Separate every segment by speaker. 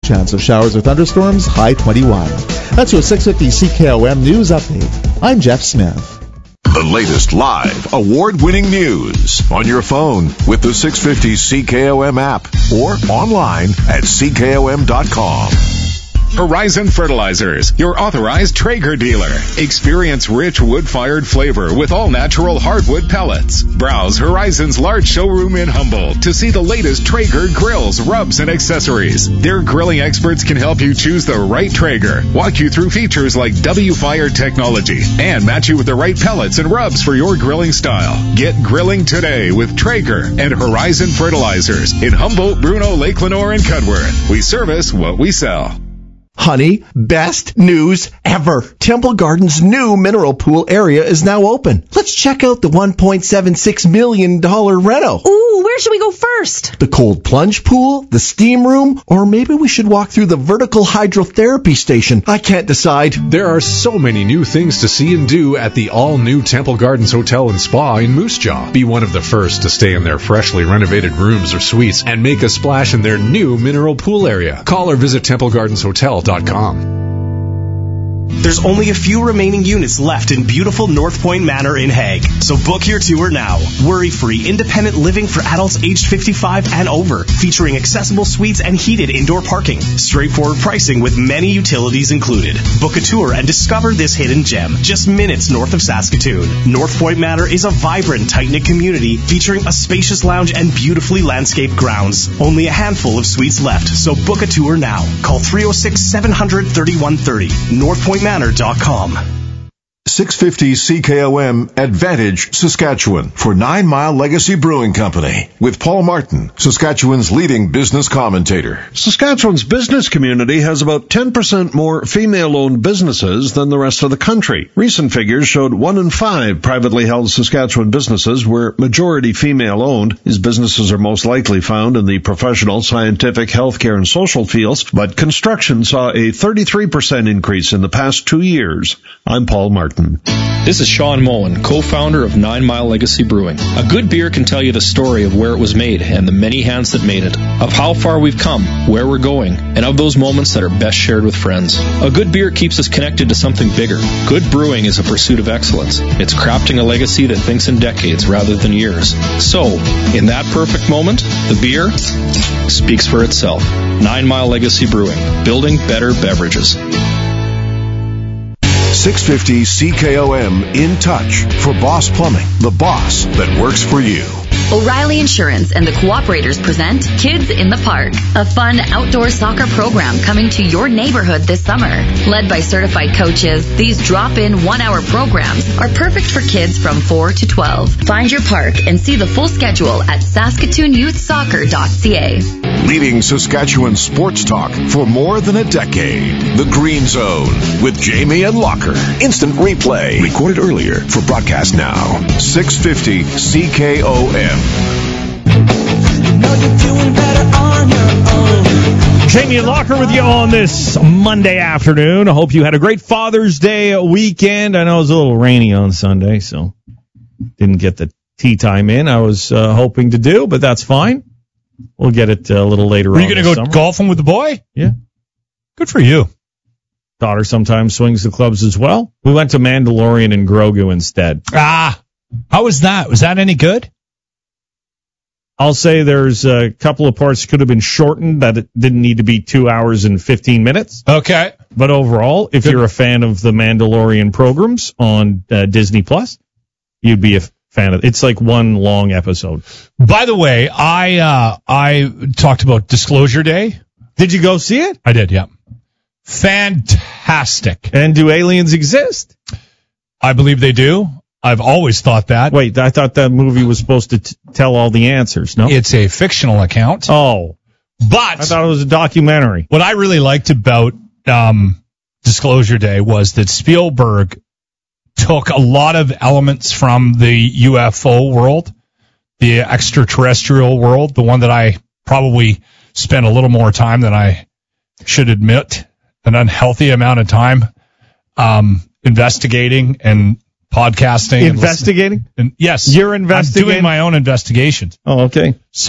Speaker 1: Chance of showers or thunderstorms, high 21. That's your 650 CKOM News Update. I'm Jeff Smith.
Speaker 2: The latest live, award-winning news on your phone with the 650 CKOM app or online at CKOM.com.
Speaker 3: Horizon Fertilizers, your authorized Traeger dealer. Experience rich wood-fired flavor with all-natural hardwood pellets. Browse Horizon's large showroom in Humboldt to see the latest Traeger grills, rubs, and accessories. Their grilling experts can help you choose the right Traeger, walk you through features like W-Fire technology, and match you with the right pellets and rubs for your grilling style. Get grilling today with Traeger and Horizon Fertilizers in Humboldt, Bruno, Lake Lenoir, and Cudworth. We service what we sell.
Speaker 4: Honey, best news ever. Temple Gardens' new mineral pool area is now open. Let's check out the $1.76 million reno.
Speaker 5: Ooh, where should we go first?
Speaker 4: The cold plunge pool, the steam room, or maybe we should walk through the vertical hydrotherapy station. I can't decide.
Speaker 6: There are so many new things to see and do at the all-new Temple Gardens Hotel and Spa in Moose Jaw. Be one of the first to stay in their freshly renovated rooms or suites and make a splash in their new mineral pool area. Call or visit TempleGardensHotel.com.
Speaker 7: There's only a few remaining units left in beautiful North Point Manor in Hague, so book your tour now. Worry-free, independent living for adults aged 55 and over, featuring accessible suites and heated indoor parking. Straightforward pricing with many utilities included. Book a tour and discover this hidden gem, just minutes north of Saskatoon. North Point Manor is a vibrant, tight-knit community featuring a spacious lounge and beautifully landscaped grounds. Only a handful of suites left, so book a tour now. Call 306-700-3130. NorthPointManor.com.
Speaker 2: 650 CKOM Advantage Saskatchewan for 9 Mile Legacy Brewing Company with Paul Martin, Saskatchewan's leading business commentator.
Speaker 8: Saskatchewan's business community has about 10% more female-owned businesses than the rest of the country. Recent figures showed 1 in 5 privately held Saskatchewan businesses were majority female-owned. These businesses are most likely found in the professional, scientific, healthcare, and social fields, but construction saw a 33% increase in the past 2 years. I'm Paul Martin.
Speaker 9: This is Sean Mullen, co-founder of 9 Mile Legacy Brewing. A good beer can tell you the story of where it was made and the many hands that made it, of how far we've come, where we're going, and of those moments that are best shared with friends. A good beer keeps us connected to something bigger. Good brewing is a pursuit of excellence. It's crafting a legacy that thinks in decades rather than years. So, in that perfect moment, the beer speaks for itself. 9 Mile Legacy Brewing, building better beverages.
Speaker 2: 650 CKOM In Touch for Boss Plumbing, the boss that works for you.
Speaker 10: O'Reilly Insurance and the Cooperators present Kids in the Park, a fun outdoor soccer program coming to your neighborhood this summer. Led by certified coaches, these drop-in 1-hour programs are perfect for kids from 4 to 12. Find your park and see the full schedule at SaskatoonYouthSoccer.ca.
Speaker 2: Leading Saskatchewan sports talk for more than a decade. The Green Zone with Jamie and Locker. Instant replay. Recorded earlier for broadcast now. 650 CKOM.
Speaker 11: Jamie and Locker with you on this Monday afternoon. I hope you had a great Father's Day weekend. I know it was a little rainy on Sunday, so didn't get the tea time in I was hoping to do, but that's fine. We'll get it a little later on.
Speaker 12: Are you going to go golfing with the boy?
Speaker 11: Yeah.
Speaker 12: Good for you.
Speaker 11: Daughter sometimes swings the clubs as well. We went to Mandalorian and Grogu instead.
Speaker 12: How was that? Was that any good?
Speaker 11: I'll say there's a couple of parts could have been shortened, that it didn't need to be 2 hours and 15 minutes.
Speaker 12: Okay.
Speaker 11: But overall, if you're a fan of the Mandalorian programs on Disney Plus, you'd be a fan of it. It's like one long episode.
Speaker 12: By the way, I talked about Disclosure Day.
Speaker 11: Did you go see it?
Speaker 12: I did, yeah. Fantastic.
Speaker 11: And do aliens exist?
Speaker 12: I believe they do. I've always thought that.
Speaker 11: Wait, I thought that movie was supposed to tell all the answers, no?
Speaker 12: It's a fictional account.
Speaker 11: Oh.
Speaker 12: But
Speaker 11: I thought it was a documentary.
Speaker 12: What I really liked about Disclosure Day was that Spielberg took a lot of elements from the UFO world, the extraterrestrial world, the one that I probably spent a little more time than I should admit, an unhealthy amount of time investigating and podcasting.
Speaker 11: Investigating?
Speaker 12: And yes.
Speaker 11: You're investigating?
Speaker 12: I'm doing my own investigations.
Speaker 11: Oh, okay.
Speaker 12: So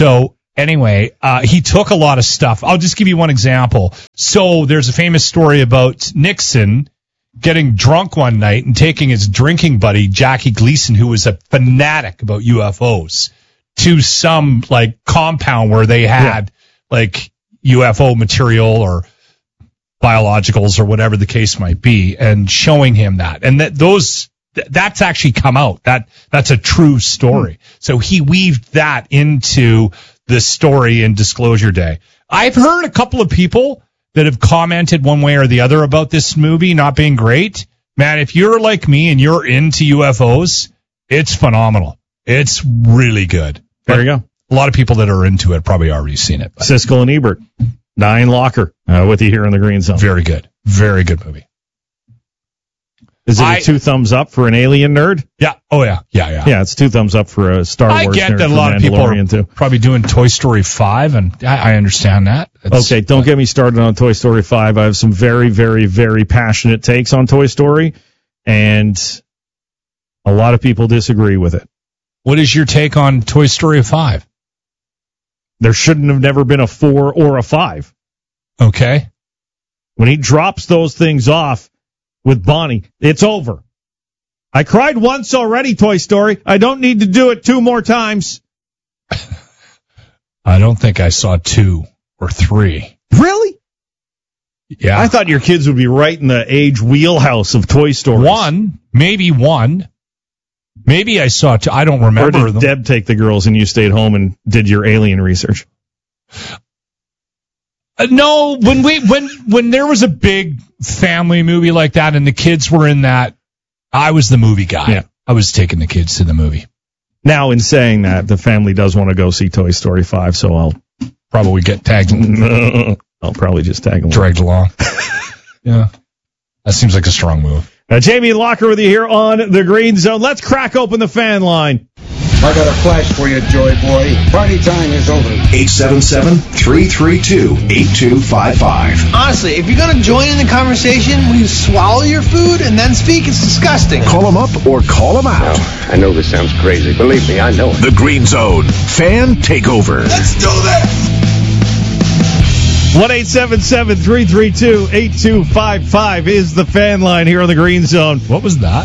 Speaker 12: Anyway, he took a lot of stuff. I'll just give you one example. So there's a famous story about Nixon getting drunk one night and taking his drinking buddy, Jackie Gleason, who was a fanatic about UFOs, to some like compound where they had like UFO material or biologicals or whatever the case might be, and showing him that. And that's actually come out. That's a true story. So he weaved that into the story in Disclosure Day. I've heard a couple of people that have commented one way or the other about this movie not being great. Man, if you're like me and you're into UFOs, it's phenomenal. It's really good.
Speaker 11: There you go.
Speaker 12: A lot of people that are into it probably already seen it.
Speaker 11: Siskel and Ebert, Diane Locker, with you here in the Green Zone.
Speaker 12: Very good. Very good movie.
Speaker 11: Is it a 2 thumbs up for an Alien nerd?
Speaker 12: Yeah. Oh, yeah. Yeah.
Speaker 11: Yeah, it's 2 thumbs up for a Star Wars nerd.
Speaker 12: I get that a lot of people are probably doing Toy Story 5, and I understand that.
Speaker 11: Okay, don't get me started on Toy Story 5. I have some very, very, very passionate takes on Toy Story, and a lot of people disagree with it.
Speaker 12: What is your take on Toy Story 5?
Speaker 11: There shouldn't have never been a 4 or a 5.
Speaker 12: Okay.
Speaker 11: When he drops those things off with Bonnie, it's over. I cried once already, Toy Story. I don't need to do it 2 more times.
Speaker 12: I don't think I saw 2 or 3.
Speaker 11: Really?
Speaker 12: Yeah.
Speaker 11: I thought your kids would be right in the age wheelhouse of Toy Story.
Speaker 12: 1, maybe 1. Maybe I saw 2. I don't remember.
Speaker 11: Or did Deb take the girls and you stayed home and did your alien research?
Speaker 12: No, when there was a big family movie like that and the kids were in that, I was the movie guy.
Speaker 11: Yeah.
Speaker 12: I was taking the kids to the movie.
Speaker 11: Now, in saying that, the family does want to go see Toy Story 5, so I'll
Speaker 12: probably get tagged.
Speaker 11: I'll probably just tag along.
Speaker 12: Dragged along. Yeah. That seems like a strong move.
Speaker 11: Jamie Locker with you here on the Green Zone. Let's crack open the fan line.
Speaker 13: I got a flash for you, Joy Boy. Party time is over.
Speaker 2: 877-332-8255.
Speaker 14: Honestly, if you're going to join in the conversation, will you swallow your food and then speak? It's disgusting.
Speaker 2: Call them up or call them out.
Speaker 15: No, I know this sounds crazy. Believe me, I know it.
Speaker 2: The Green Zone Fan Takeover.
Speaker 14: Let's do this!
Speaker 11: 1-877-332-8255 is the fan line here on the Green Zone.
Speaker 12: What was that?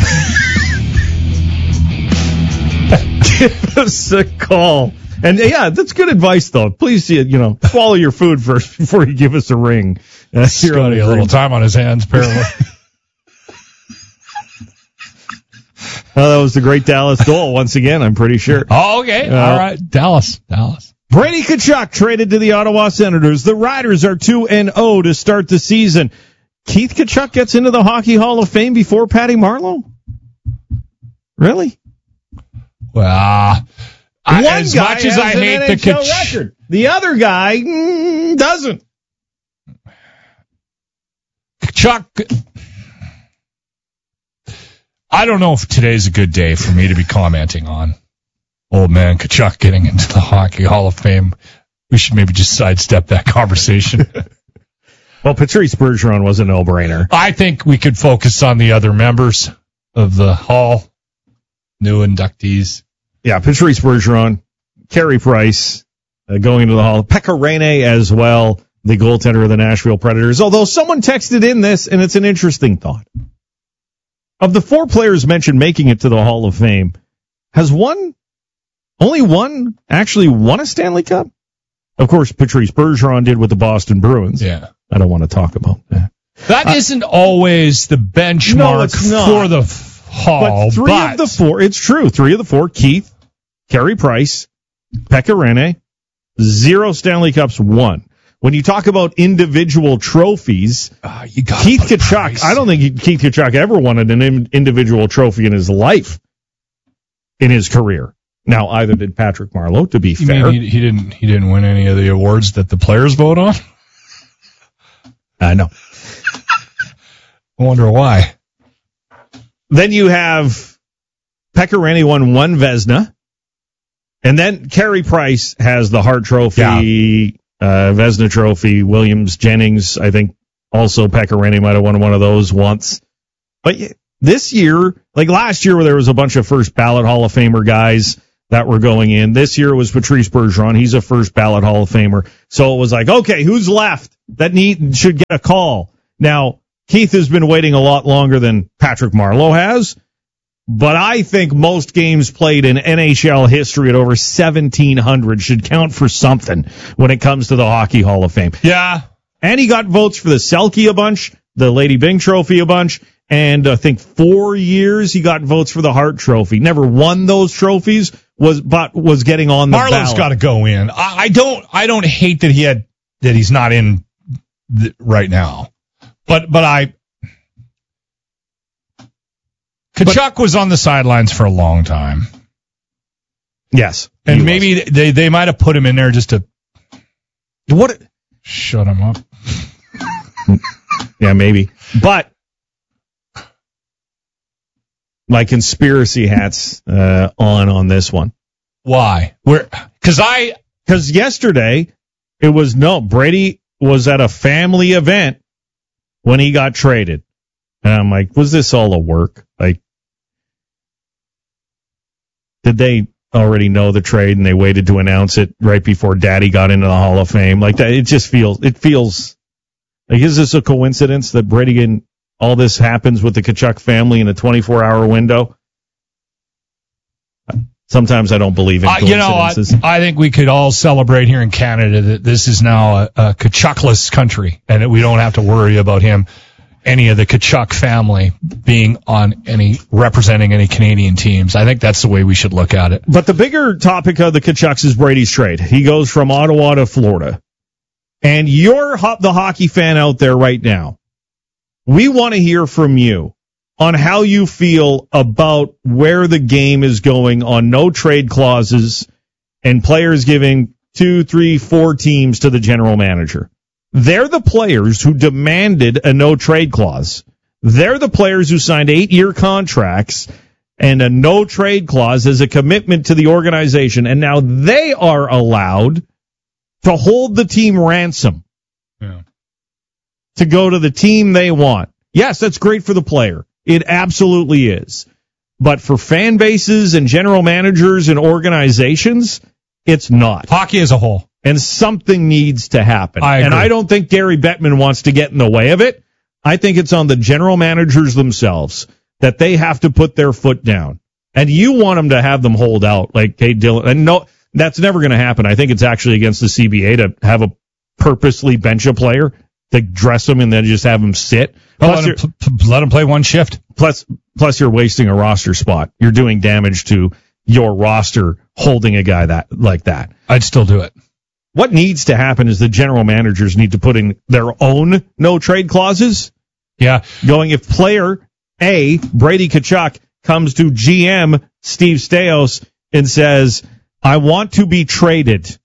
Speaker 11: Give us a call. And yeah, that's good advice, though. Please, swallow your food first before you give us a ring.
Speaker 12: He's got a little time on his hands, apparently.
Speaker 11: That was the great Dallas goal once again, I'm pretty sure.
Speaker 12: Oh, okay. All right. Dallas.
Speaker 11: Brady Tkachuk traded to the Ottawa Senators. The Riders are 2-0 to start the season. Keith Tkachuk gets into the Hockey Hall of Fame before Patty Marleau? Really?
Speaker 12: Well, as much as I hate the
Speaker 11: record, the other guy doesn't.
Speaker 12: Tkachuk, I don't know if today's a good day for me to be commenting on old man Tkachuk getting into the Hockey Hall of Fame. We should maybe just sidestep that conversation.
Speaker 11: Well, Patrice Bergeron was a no-brainer.
Speaker 12: I think we could focus on the other members of the Hall, new inductees.
Speaker 11: Yeah, Patrice Bergeron, Carey Price going into the Hall. Pekka Rinne as well, the goaltender of the Nashville Predators. Although someone texted in this, and it's an interesting thought. Of the 4 players mentioned making it to the Hall of Fame, has only one actually won a Stanley Cup? Of course, Patrice Bergeron did with the Boston Bruins.
Speaker 12: Yeah.
Speaker 11: I don't want to talk about that.
Speaker 12: That isn't always the benchmark for the Hall.
Speaker 11: But 3 of the 4, it's true, 3 of the 4, Keith, Carey Price, Pekka Rinne, 0 Stanley Cups won. When you talk about individual trophies, Keith Tkachuk, Price. I don't think Keith Tkachuk ever won an individual trophy in his life, in his career. Now, either did Patrick Marleau, to be fair.
Speaker 12: Mean he didn't win any of the awards that the players vote on?
Speaker 11: I know.
Speaker 12: I wonder why.
Speaker 11: Then you have Pekka Rinne won 1 Vezina. And then Carey Price has the Hart Trophy, Vezina Trophy, Williams, Jennings, I think also Pekka Rinne might have won one of those once. But this year, like last year where there was a bunch of first ballot Hall of Famer guys, that were going in. This year it was Patrice Bergeron. He's a first ballot Hall of Famer. So it was like, okay, who's left that should get a call? Now, Keith has been waiting a lot longer than Patrick Marleau has, but I think most games played in NHL history at over 1,700 should count for something when it comes to the Hockey Hall of Fame.
Speaker 12: Yeah.
Speaker 11: And he got votes for the Selke a bunch, the Lady Byng Trophy a bunch, and I think 4 years he got votes for the Hart Trophy. Never won those trophies, but was getting on the ballot.
Speaker 12: Marlowe's got to go in. I don't hate that he's not in right now, but Tkachuk was on the sidelines for a long time.
Speaker 11: Yes,
Speaker 12: and maybe they might have put him in there just to shut him up.
Speaker 11: Yeah, maybe. But my conspiracy hat's on this one.
Speaker 12: Why?
Speaker 11: Because yesterday it was Brady was at a family event when he got traded. And I'm like, was this all a work? Like, did they already know the trade and they waited to announce it right before Daddy got into the Hall of Fame? Like that, it feels like, is this a coincidence that Brady and all this happens with the Tkachuk family in a 24-hour window? Sometimes I don't believe in coincidences.
Speaker 12: I think we could all celebrate here in Canada that this is now a Tkachukless country and that we don't have to worry about any of the Tkachuk family being representing any Canadian teams. I think that's the way we should look at it.
Speaker 11: But the bigger topic of the Tkachuks is Brady's trade. He goes from Ottawa to Florida. And you're the hockey fan out there right now. We want to hear from you on how you feel about where the game is going on no trade clauses and players giving 2, 3, 4 teams to the general manager. They're the players who demanded a no trade clause. They're the players who signed 8-year contracts and a no trade clause as a commitment to the organization. And now they are allowed to hold the team ransom to go to the team they want. Yes, that's great for the player. It absolutely is. But for fan bases and general managers and organizations, it's not.
Speaker 12: Hockey as a whole.
Speaker 11: And something needs to happen.
Speaker 12: And
Speaker 11: I don't think Gary Bettman wants to get in the way of it. I think it's on the general managers themselves that they have to put their foot down. And you want them to have them hold out like Kate Dillon. And no, that's never going to happen. I think it's actually against the CBA to have a purposely bench a player, to dress them and then just have them sit.
Speaker 12: Let them play one shift.
Speaker 11: Plus you're wasting a roster spot. You're doing damage to your roster holding a guy like that.
Speaker 12: I'd still do it.
Speaker 11: What needs to happen is the general managers need to put in their own no trade clauses.
Speaker 12: Yeah.
Speaker 11: Going, if player A, Brady Tkachuk, comes to GM Steve Staios and says, I want to be traded.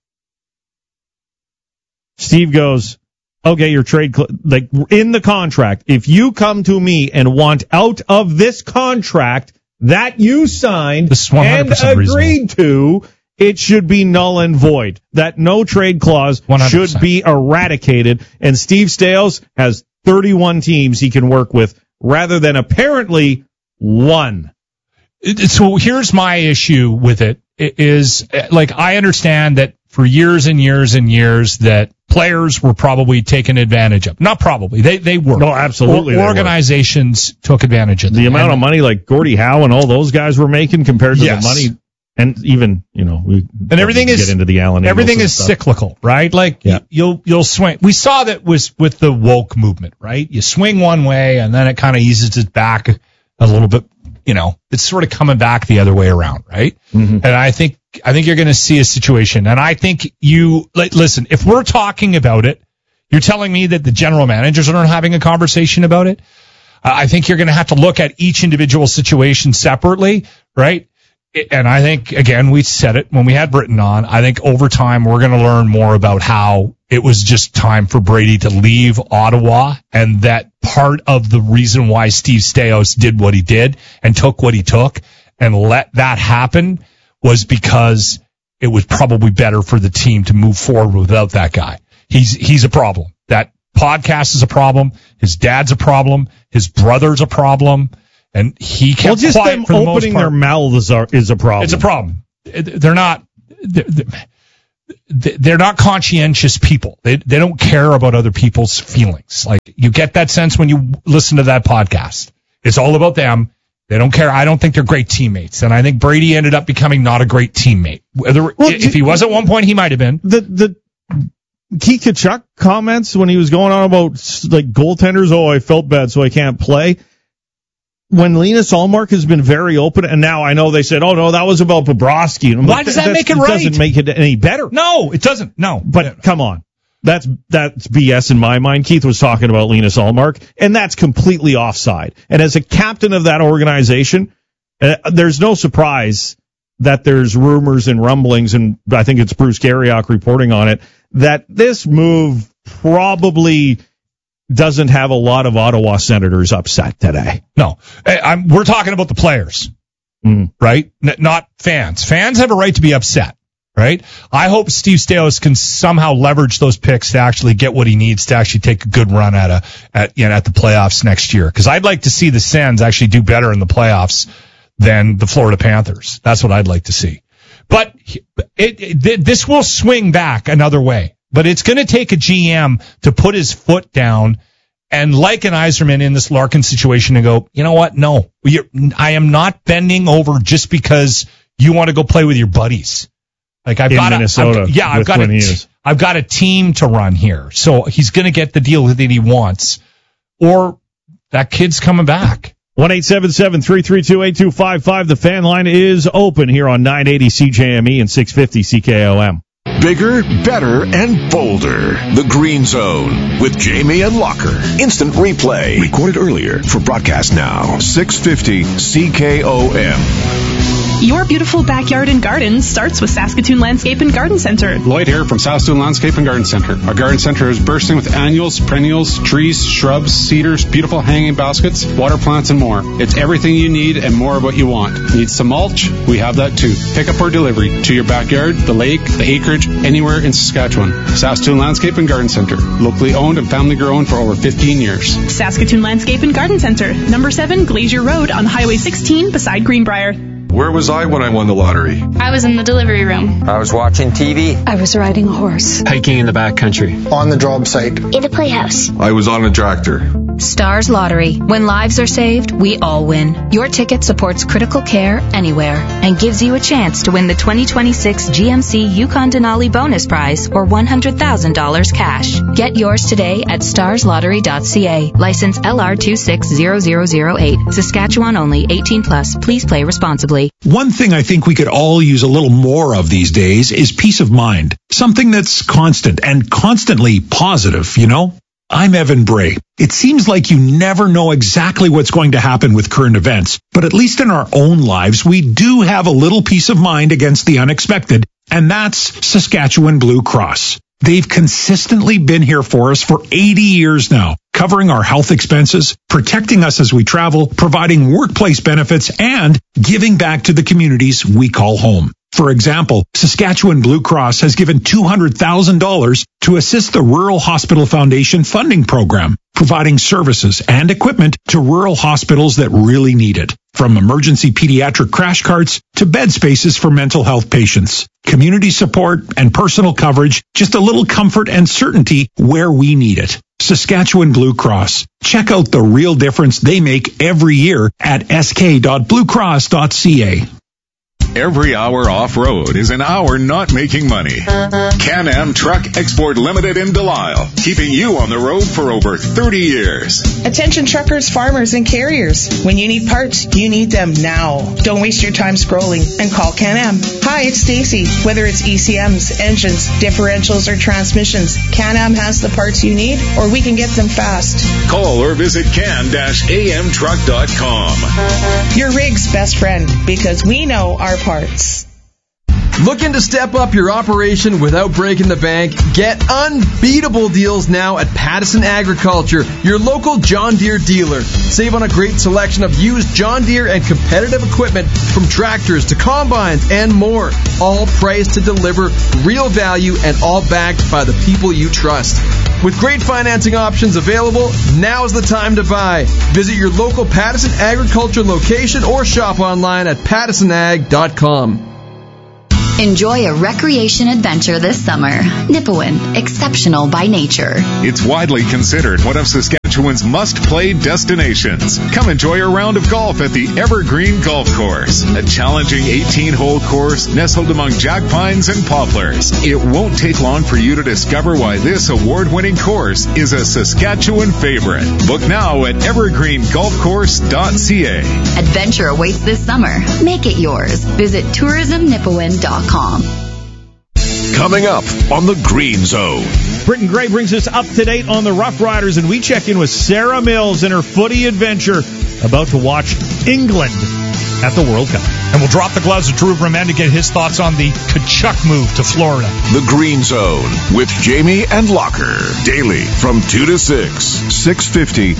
Speaker 11: Steve goes, okay, your trade, like in the contract, if you come to me and want out of this contract that you signed and agreed to, it should be null and void. That no trade clause 100%. Should be eradicated. And Steve Staios has 31 teams he can work with rather than apparently one.
Speaker 12: So here's my issue with it is, like, I understand that for years and years and years that players were probably taken advantage of. Not probably. They were.
Speaker 11: No, absolutely.
Speaker 12: Organizations took advantage of them.
Speaker 11: The amount of money like Gordie Howe and all those guys were making compared to the money. And even,
Speaker 12: everything is,
Speaker 11: get into the Allen
Speaker 12: everything is cyclical, right? Like, you'll swing. We saw that with the woke movement, right? You swing one way and then it kind of eases it back a little bit. It's sort of coming back the other way around, right? Mm-hmm. And I think you're going to see a situation. And I think listen, if we're talking about it, you're telling me that the general managers aren't having a conversation about it. I think you're going to have to look at each individual situation separately, right? And I think, again, we said it when we had Britton on, I think over time we're going to learn more about how it was just time for Brady to leave Ottawa, and that part of the reason why Steve Staios did what he did and took what he took and let that happen was because it was probably better for the team to move forward without that guy. He's a problem. That podcast is a problem. His dad's a problem. His brother's a problem. And he kept
Speaker 11: just
Speaker 12: quiet
Speaker 11: them
Speaker 12: for the
Speaker 11: opening
Speaker 12: most part.
Speaker 11: Their mouths is a problem.
Speaker 12: It's a problem. they're not conscientious people. They don't care about other people's feelings. Like, you get that sense when you listen to that podcast. It's all about them. They don't care. I don't think they're great teammates. And I think Brady ended up becoming not a great teammate. If he was at one point, he might have been.
Speaker 11: The Keith Tkachuk comments when he was going on about like goaltenders, I felt bad, so I can't play. When Linus Ullmark has been very open, and now I know they said, no, that was about Bobrovsky.
Speaker 12: Why does that make it right?
Speaker 11: It doesn't make it any better.
Speaker 12: No, it doesn't. No.
Speaker 11: But come on. That's BS in my mind. Keith was talking about Linus Ullmark, and that's completely offside. And as a captain of that organization, there's no surprise that there's rumors and rumblings, and I think it's Bruce Garriock reporting on it, that this move probably doesn't have a lot of Ottawa Senators upset today.
Speaker 12: No. We're talking about the players, right? Not fans. Fans have a right to be upset, right? I hope Steve Staios can somehow leverage those picks to actually get what he needs to actually take a good run at the playoffs next year. Because I'd like to see the Sens actually do better in the playoffs than the Florida Panthers. That's what I'd like to see. But this will swing back another way. But it's going to take a GM to put his foot down and like an Yzerman in this Larkin situation and go, you know what? No, I am not bending over just because you want to go play with your buddies. Like I've got a team to run here. So he's going to get the deal that he wants, or that kid's coming back.
Speaker 11: 1-877-332-8255. The fan line is open here on 980 CJME and 650 CKOM.
Speaker 2: Bigger, better, and bolder. The Green Zone with Jamie and Locker. Instant replay. Recorded earlier for broadcast now. 650 CKOM.
Speaker 16: Your beautiful backyard and garden starts with Saskatoon Landscape and Garden Center.
Speaker 17: Lloyd here from Saskatoon Landscape and Garden Center. Our garden center is bursting with annuals, perennials, trees, shrubs, cedars, beautiful hanging baskets, water plants, and more. It's everything you need and more of what you want. Need some mulch? We have that too. Pick up or delivery to your backyard, the lake, the acreage, anywhere in Saskatchewan. Saskatoon Landscape and Garden Center. Locally owned and family grown for over 15 years.
Speaker 16: Saskatoon Landscape and Garden Center. Number 7 Glacier Road on Highway 16 beside Greenbrier.
Speaker 18: Where was I when I won the lottery?
Speaker 19: I was in the delivery room.
Speaker 20: I was watching TV.
Speaker 21: I was riding a horse.
Speaker 22: Hiking in the backcountry.
Speaker 23: On the job site.
Speaker 24: In the playhouse.
Speaker 18: I was on a tractor.
Speaker 25: Stars Lottery. When lives are saved, we all win. Your ticket supports critical care anywhere and gives you a chance to win the 2026 GMC Yukon Denali bonus prize or $100,000 cash. Get yours today at starslottery.ca. License LR260008. Saskatchewan only. 18 plus. Please play responsibly.
Speaker 26: One thing I think we could all use a little more of these days is peace of mind. Something that's constant and constantly positive, you know? I'm Evan Bray. It seems like you never know exactly what's going to happen with current events, but at least in our own lives, we do have a little peace of mind against the unexpected, and that's Saskatchewan Blue Cross. They've consistently been here for us for 80 years now, covering our health expenses, protecting us as we travel, providing workplace benefits, and giving back to the communities we call home. For example, Saskatchewan Blue Cross has given $200,000 to assist the Rural Hospital Foundation funding program, providing services and equipment to rural hospitals that really need it. From emergency pediatric crash carts to bed spaces for mental health patients. Community support and personal coverage, just a little comfort and certainty where we need it. Saskatchewan Blue Cross. Check out the real difference they make every year at sk.bluecross.ca.
Speaker 3: Every hour off-road is an hour not making money. Can-Am Truck Export Limited in Delisle, keeping you on the road for over 30 years.
Speaker 27: Attention truckers, farmers, and carriers. When you need parts, you need them now. Don't waste your time scrolling and call Can-Am. Hi, it's Stacy. Whether it's ECMs, engines, differentials, or transmissions, Can-Am has the parts you need, or we can get them fast.
Speaker 3: Call or visit can-amtruck.com.
Speaker 27: Your rig's best friend, because we know our parts.
Speaker 28: Looking to step up your operation without breaking the bank? Get unbeatable deals now at Pattison Agriculture, your local John Deere dealer. Save on a great selection of used John Deere and competitive equipment from tractors to combines and more. All priced to deliver real value and all backed by the people you trust. With great financing options available, now's the time to buy. Visit your local Pattison Agriculture location or shop online at pattisonag.com.
Speaker 10: Enjoy a recreation adventure this summer. Nipawin, exceptional by nature.
Speaker 3: It's widely considered one of Saskatchewan's must-play destinations. Come enjoy a round of golf at the Evergreen Golf Course, a challenging 18-hole course nestled among jack pines and poplars. It won't take long for you to discover why this award-winning course is a Saskatchewan favorite. Book now at evergreengolfcourse.ca.
Speaker 10: Adventure awaits this summer. Make it yours. Visit tourismnipawin.com.
Speaker 2: Coming up on the Green Zone.
Speaker 11: Britton Gray brings us up to date on the Rough Riders, and we check in with Sarah Mills and her footy adventure, about to watch England at the World Cup.
Speaker 12: And we'll drop the gloves of Drew Bremen to get his thoughts on the Tkachuk move to Florida.
Speaker 2: The Green Zone with Jamie and Locker. Daily from 2 to 6. 650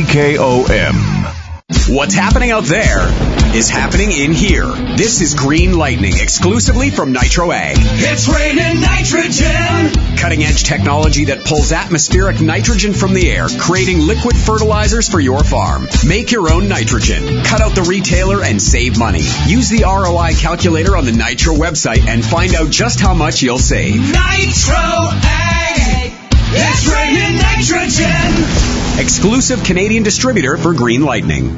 Speaker 2: CKOM.
Speaker 1: What's happening out there is happening in here. This is Green Lightning, exclusively from Nitro Ag.
Speaker 5: It's raining nitrogen!
Speaker 1: Cutting-edge technology that pulls atmospheric nitrogen from the air, creating liquid fertilizers for your farm. Make your own nitrogen. Cut out the retailer and save money. Use the ROI calculator on the Nitro website and find out just how much you'll save.
Speaker 5: Nitro Ag! It's raining nitrogen!
Speaker 1: Exclusive Canadian distributor for Green Lightning.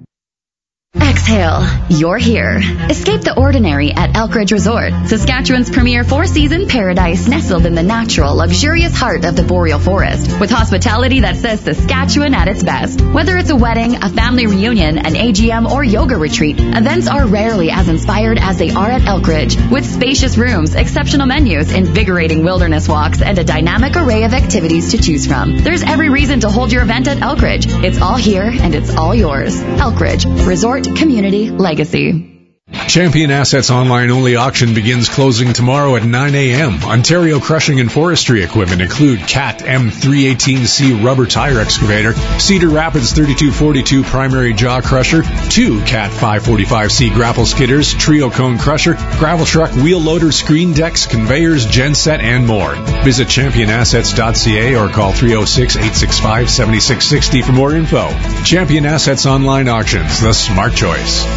Speaker 10: Exhale. You're here. Escape the ordinary at Elkridge Resort, Saskatchewan's premier four-season paradise nestled in the natural, luxurious heart of the boreal forest, with hospitality that says Saskatchewan at its best. Whether it's a wedding, a family reunion, an AGM, or yoga retreat, events are rarely as inspired as they are at Elkridge, with spacious rooms, exceptional menus, invigorating wilderness walks, and a dynamic array of activities to choose from. There's every reason to hold your event at Elkridge. It's all here and it's all yours. Elkridge Resort Community Legacy.
Speaker 6: Champion Assets online only auction begins closing tomorrow at 9 a.m. Ontario crushing and forestry equipment include CAT M318C rubber tire excavator, Cedar Rapids 3242 primary jaw crusher, 2 CAT 545C grapple skidders, trio cone crusher, gravel truck, wheel loader, screen decks, conveyors, genset, and more. Visit championassets.ca or call 306-865-7660 for more info. Champion Assets online auctions, the smart choice.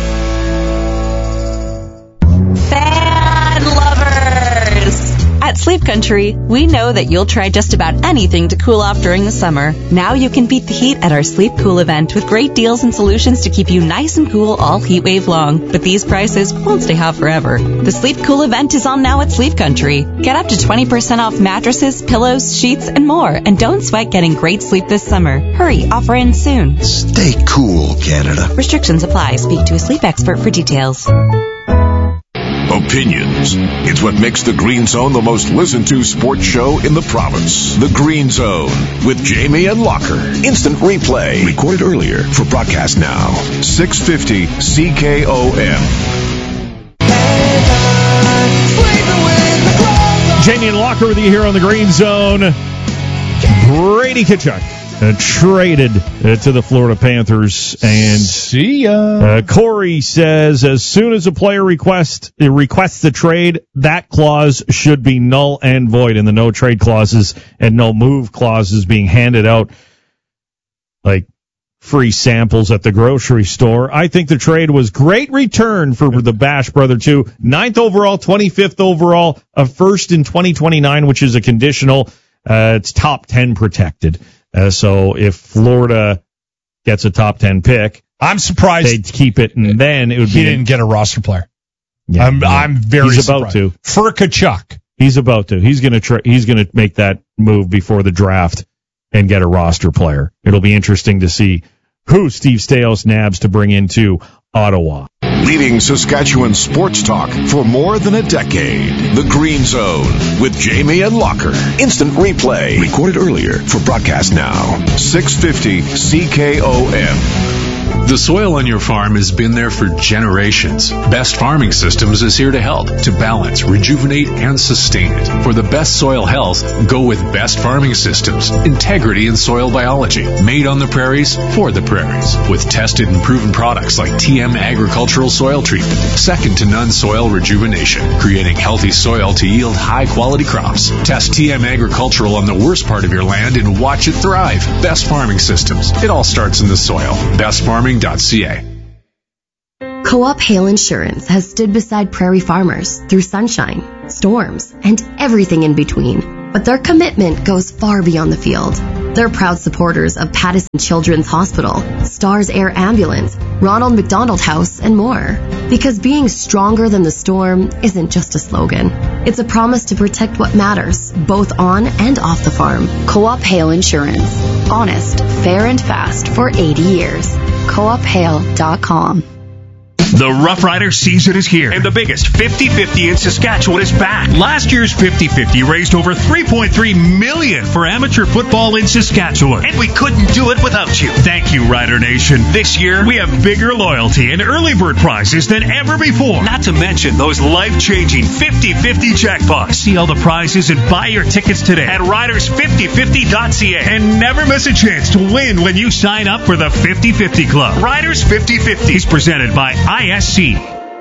Speaker 19: Fan lovers! At Sleep Country, we know that you'll try just about anything to cool off during the summer. Now you can beat the heat at our Sleep Cool event with great deals and solutions to keep you nice and cool all heat wave long. But these prices won't stay hot forever. The Sleep Cool event is on now at Sleep Country. Get up to 20% off mattresses, pillows, sheets, and more. And don't sweat getting great sleep this summer. Hurry, offer ends soon.
Speaker 20: Stay cool, Canada.
Speaker 19: Restrictions apply. Speak to a sleep expert for details.
Speaker 2: Opinions. It's what makes the Green Zone the most listened to sports show in the province. The Green Zone with Jamie and Locker. Instant replay. Recorded earlier for broadcast now. 650 CKOM.
Speaker 11: Jamie and Locker with you here on the Green Zone. Brady Tkachuk traded to the Florida Panthers, and
Speaker 12: see ya.
Speaker 11: Corey says as soon as a player requests the trade, that clause should be null and void, and the no trade clauses and no move clauses being handed out like free samples at the grocery store. I think the trade was great return for the Bash Brother too. 9th overall, 25th overall, a first in 2029, which is a conditional. It's top 10 protected. So if Florida gets a top 10 pick,
Speaker 12: I'm surprised
Speaker 11: they'd keep it, and then it would
Speaker 12: he didn't get a roster player.
Speaker 11: Yeah,
Speaker 12: I'm very
Speaker 11: he's
Speaker 12: surprised.
Speaker 11: About to
Speaker 12: for Tkachuk.
Speaker 11: He's about to. He's gonna make that move before the draft and get a roster player. It'll be interesting to see who Steve Staios nabs to bring into Ottawa.
Speaker 2: Leading Saskatchewan sports talk for more than a decade. The Green Zone with Jamie and Locker. Instant replay. Recorded earlier for broadcast now. 650 CKOM.
Speaker 6: The soil on your farm has been there for generations. Best Farming Systems is here to help, to balance, rejuvenate, and sustain it. For the best soil health, go with Best Farming Systems. Integrity in soil biology. Made on the prairies, for the prairies. With tested and proven products like TM Agricultural Soil Treatment. Second to none soil rejuvenation. Creating healthy soil to yield high-quality crops. Test TM Agricultural on the worst part of your land and watch it thrive. Best Farming Systems. It all starts in the soil. BestFarming.ca.
Speaker 4: Co-op Hail Insurance has stood beside prairie farmers through sunshine, storms, and everything in between. But their commitment goes far beyond the field. They're proud supporters of Pattison Children's Hospital, Stars Air Ambulance, Ronald McDonald House, and more. Because being stronger than the storm isn't just a slogan. It's a promise to protect what matters, both on and off the farm.
Speaker 10: Co-op Hail Insurance. Honest, fair, and fast for 80 years. CoopHail.com.
Speaker 7: The Rough Rider season is here, and the biggest 50-50 in Saskatchewan is back. Last year's 50-50 raised over $3.3 million for amateur football in Saskatchewan, and we couldn't do it without you. Thank you, Rider Nation. This year, we have bigger loyalty and early bird prizes than ever before. Not to mention those life-changing 50-50 jackpots. See all the prizes and buy your tickets today at riders5050.ca, and never miss a chance to win when you sign up for the 50-50 Club. Riders 50-50 is presented by ISC.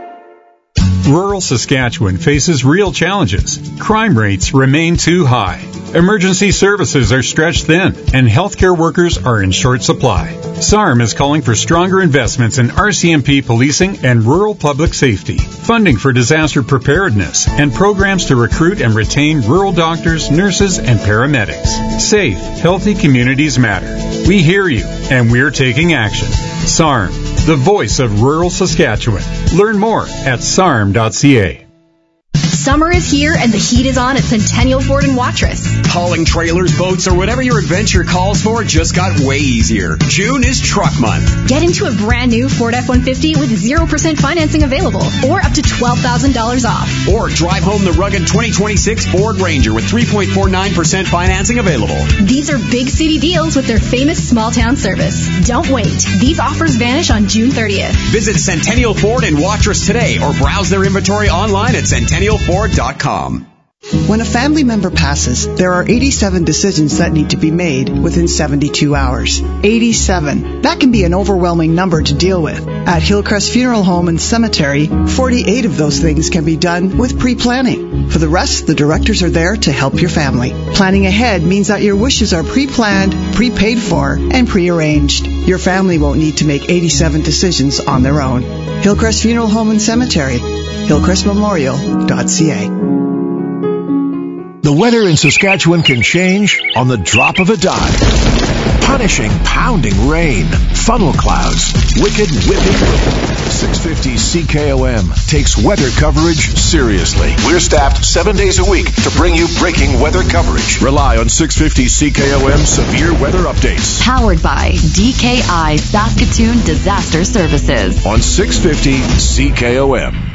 Speaker 8: Rural Saskatchewan faces real challenges. Crime rates remain too high. Emergency services are stretched thin, and healthcare workers are in short supply. SARM is calling for stronger investments in RCMP policing and rural public safety, funding for disaster preparedness, and programs to recruit and retain rural doctors, nurses, and paramedics. Safe, healthy communities matter. We hear you, and we're taking action. SARM, the voice of rural Saskatchewan. Learn more at sarm.ca.
Speaker 9: Summer is here and the heat is on at Centennial Ford in Watrous.
Speaker 1: Hauling trailers, boats, or whatever your adventure calls for just got way easier. June is truck month.
Speaker 9: Get into a brand new Ford F-150 with 0% financing available or up to $12,000 off.
Speaker 1: Or drive home the rugged 2026 Ford Ranger with 3.49% financing available.
Speaker 9: These are big city deals with their famous small town service. Don't wait. These offers vanish on June 30th.
Speaker 1: Visit Centennial Ford in Watrous today or browse their inventory online at centennialford.com.
Speaker 21: When a family member passes, there are 87 decisions that need to be made within 72 hours. 87. That can be an overwhelming number to deal with. At Hillcrest Funeral Home and Cemetery, 48 of those things can be done with pre-planning. For the rest, the directors are there to help your family. Planning ahead means that your wishes are pre-planned, pre-paid for, and pre-arranged. Your family won't need to make 87 decisions on their own. Hillcrest Funeral Home and Cemetery, hillcrestmemorial.ca.
Speaker 2: The weather in Saskatchewan can change on the drop of a dime. Punishing, pounding rain, funnel clouds, wicked whipping wind. 650 CKOM takes weather coverage seriously. We're staffed 7 days a week to bring you breaking weather coverage. Rely on 650 CKOM severe weather updates.
Speaker 10: Powered by DKI Saskatoon Disaster Services.
Speaker 2: On 650 CKOM.